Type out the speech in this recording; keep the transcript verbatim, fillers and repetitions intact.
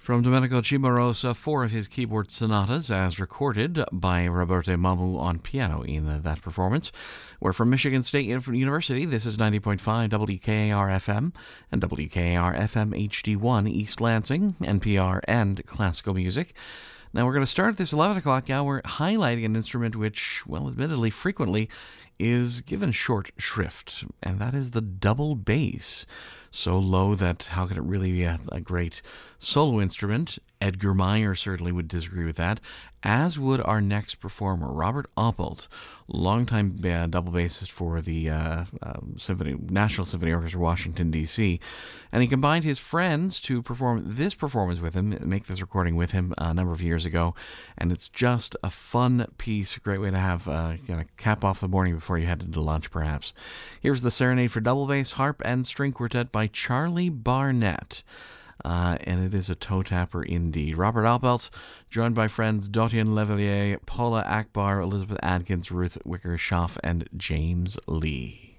From Domenico Cimarosa, four of his keyboard sonatas as recorded by Roberto Mamu on piano in that performance. We're from Michigan State University. This is ninety point five W K A R F M and W K A R F M H D one East Lansing, N P R and classical music. Now we're going to start this eleven o'clock hour highlighting an instrument which, well, admittedly frequently is given short shrift, and that is the double bass. So low that how can it really be a, a great solo instrument? Edgar Meyer certainly would disagree with that, as would our next performer, Robert Oppelt, longtime uh, double bassist for the uh, uh, Symphony, National Symphony Orchestra, Washington, D C And he combined his friends to perform this performance with him, make this recording with him a number of years ago. And it's just a fun piece, a great way to have uh, kind of cap off the morning before you head into lunch, perhaps. Here's the Serenade for Double Bass, Harp, and String Quartet by Charlie Barnett. Uh, and it is a toe tapper indeed. Robert Oppelt, joined by friends Dotien Levelier, Paula Akbar, Elizabeth Adkins, Ruth Wicker-Schaff, and James Lee.